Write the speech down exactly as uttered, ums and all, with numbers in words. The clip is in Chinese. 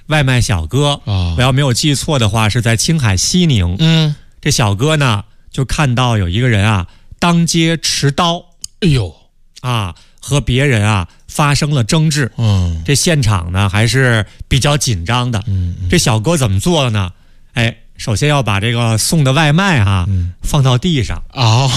外卖小哥， 啊， 我要没有记错的话，是在青海西宁。 嗯， 这小哥呢，就看到有一个人啊，当街持刀， 哎呦， 啊，和别人啊发生了争执。 嗯， 这现场呢还是比较紧张的。 嗯， 这小哥怎么做的呢？哎，首先要把这个送的外卖啊、 嗯、 放到地上。 哦。